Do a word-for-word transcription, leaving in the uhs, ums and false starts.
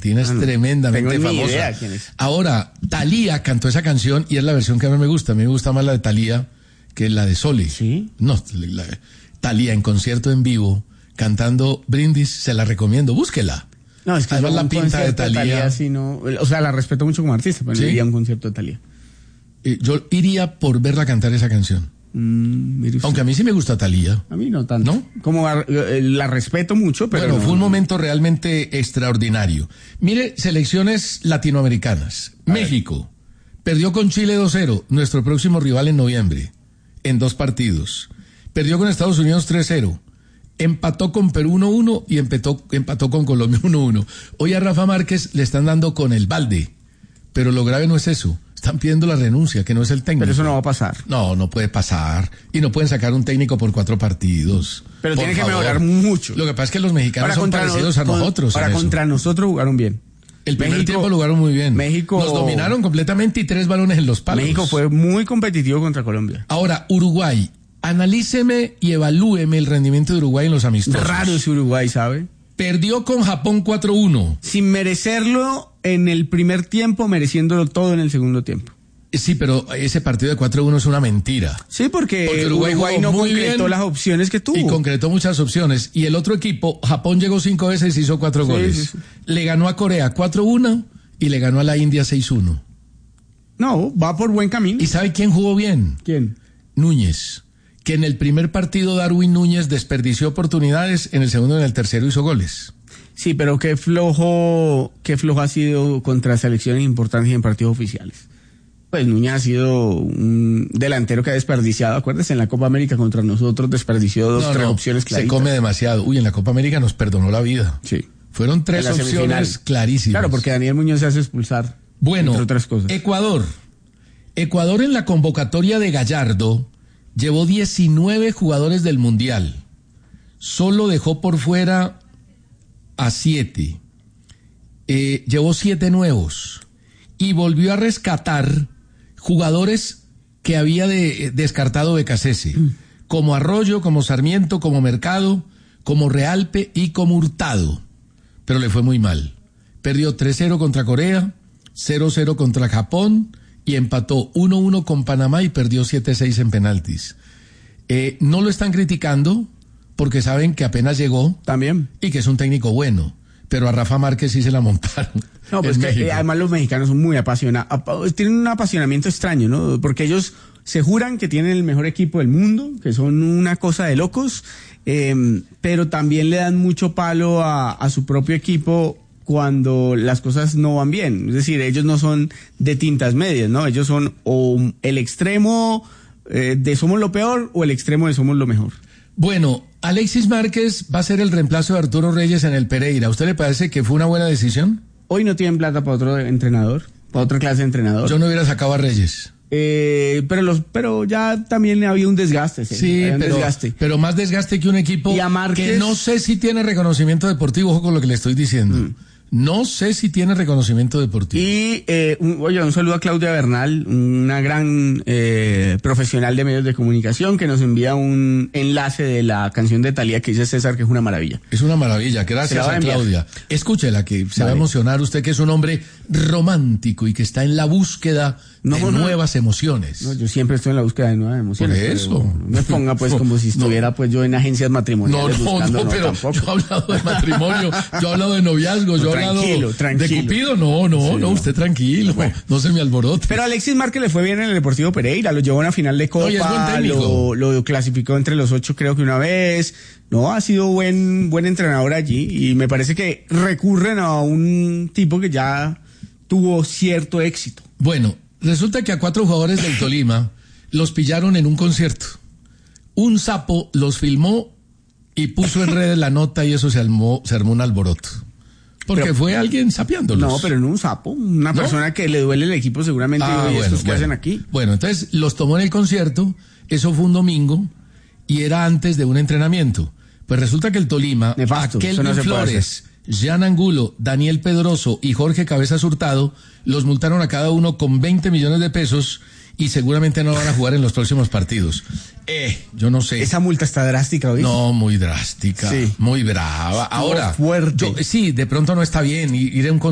Argentina es ah, no. tremendamente Tengo ni famosa. idea quién es. Ahora, Thalía cantó esa canción y es la versión que a mí me gusta. A mí me gusta más la de Thalía que la de Soli. ¿Sí? No, la, Thalía en concierto en vivo, cantando Brindis, se la recomiendo, búsquela. No, es que además la pinta de Thalía. Sí, no, o sea, la respeto mucho como artista, pero ¿sí? no iría a un concierto de Thalía. Eh, yo iría por verla cantar esa canción. Mm, Aunque a mí sí me gusta Thalía. A mí no tanto. ¿No? Como a, eh, la respeto mucho, pero bueno, no, fue un no. momento realmente extraordinario. Mire, selecciones latinoamericanas. A México ver. perdió con Chile dos cero, nuestro próximo rival en noviembre, en dos partidos. Perdió con Estados Unidos tres cero. Empató con Perú uno uno y empató, empató con Colombia uno uno. Hoy a Rafa Márquez le están dando con el balde, pero lo grave no es eso. Están pidiendo la renuncia, que no es el técnico. Pero eso no va a pasar. No, no puede pasar. Y no pueden sacar un técnico por cuatro partidos. Pero por tiene favor. que mejorar mucho. Lo que pasa es que los mexicanos ahora son parecidos no, a nosotros. Ahora contra nosotros jugaron bien. El primer México, tiempo lo jugaron muy bien. México nos dominaron completamente y tres balones en los palos. México fue muy competitivo contra Colombia. Ahora, Uruguay. Analíceme y evalúeme el rendimiento de Uruguay en los amistosos. Raro ese Uruguay, ¿sabe? Perdió con Japón cuatro uno. Sin merecerlo en el primer tiempo, mereciéndolo todo en el segundo tiempo. Sí, pero ese partido de cuatro uno es una mentira. Sí, porque, porque Uruguay, Uruguay no concretó las opciones que tuvo. Y concretó muchas opciones. Y el otro equipo, Japón llegó cinco veces y hizo cuatro sí, goles. Sí, sí. Le ganó a Corea cuatro uno y le ganó a la India seis uno. No, va por buen camino. ¿Y sabe quién jugó bien? ¿Quién? Núñez. Que en el primer partido Darwin Núñez desperdició oportunidades, en el segundo y en el tercero hizo goles. Sí, pero qué flojo, qué flojo ha sido contra selecciones importantes y en partidos oficiales. Pues Núñez ha sido un delantero que ha desperdiciado, acuérdese, en la Copa América contra nosotros desperdició dos, no, tres no, opciones claritas. Se come demasiado. Uy, en la Copa América nos perdonó la vida. Sí. Fueron tres opciones clarísimas. Claro, porque Daniel Muñoz se hace expulsar. Bueno, entre otras cosas. Ecuador. Ecuador en la convocatoria de Gallardo llevó diecinueve jugadores del Mundial. Solo dejó por fuera a siete. Eh, llevó siete nuevos. Y volvió a rescatar jugadores que había de, descartado Becasese. Mm. Como Arroyo, como Sarmiento, como Mercado, como Realpe y como Hurtado. Pero le fue muy mal. Perdió tres cero contra Corea, cero cero contra Japón y empató uno uno con Panamá y perdió siete seis en penaltis. Eh, no lo están criticando porque saben que apenas llegó también y que es un técnico bueno, pero a Rafa Márquez sí se la montaron. No, pues que, eh, además los mexicanos son muy apasionados, tienen un apasionamiento extraño, ¿no? Porque ellos se juran que tienen el mejor equipo del mundo, que son una cosa de locos, eh, pero también le dan mucho palo a, a su propio equipo cuando las cosas no van bien. Es decir, ellos no son de tintas medias, ¿no? Ellos son o el extremo eh, de somos lo peor o el extremo de somos lo mejor. Bueno, Alexis Márquez va a ser el reemplazo de Arturo Reyes en el Pereira. ¿A usted le parece que fue una buena decisión? Hoy no tienen plata para otro entrenador, para otra clase de entrenador. Yo no hubiera sacado a Reyes. Eh, pero los, pero ya también había un desgaste. ¿sí? Sí, un pero, desgaste. pero más desgaste que un equipo y a Márquez, que no sé si tiene reconocimiento deportivo, ojo con lo que le estoy diciendo. Mm. No sé si tiene reconocimiento deportivo. Y, eh, un, oye, un saludo a Claudia Bernal, una gran eh, profesional de medios de comunicación que nos envía un enlace de la canción de Thalía que dice César que es una maravilla. Es una maravilla, gracias a, a Claudia. Escúchela, que se vale. va a emocionar usted, que es un hombre romántico y que está en la búsqueda no, de no, nuevas emociones. No, yo siempre estoy en la búsqueda de nuevas emociones. Por eso. No me ponga pues como si estuviera no. pues yo en agencias matrimoniales no, no, buscando. No, pero tampoco. yo he hablado de matrimonio, yo he hablado de noviazgo, yo he hablado tranquilo, tranquilo. de Cupido. No, no, sí, no, usted tranquilo, bueno. no se me alborote. Pero Alexis Márquez le fue bien en el Deportivo Pereira, lo llevó a una final de Copa, no, lo, lo clasificó entre los ocho creo que una vez. No, ha sido buen buen entrenador allí y me parece que recurren a un tipo que ya tuvo cierto éxito. Bueno, resulta que a cuatro jugadores del Tolima los pillaron en un concierto. Un sapo los filmó y puso en redes la nota y eso se armó, se armó un alboroto. Porque pero, fue alguien sapeándolos. No, pero no un sapo, una ¿no? persona que le duele el equipo seguramente. Ah, y bueno, estos que bueno. hacen aquí. Bueno, entonces los tomó en el concierto, eso fue un domingo y era antes de un entrenamiento. Pues resulta que el Tolima, Nefasto, Kelvin no Flores, Jean Angulo, Daniel Pedroso y Jorge Cabezas Hurtado los multaron a cada uno con veinte millones de pesos y seguramente no van a jugar en los próximos partidos. Eh, yo no sé. Esa multa está drástica, ¿oíste? No, muy drástica, sí. muy brava. Ahora, fuerte. Yo, sí, de pronto no está bien ir a un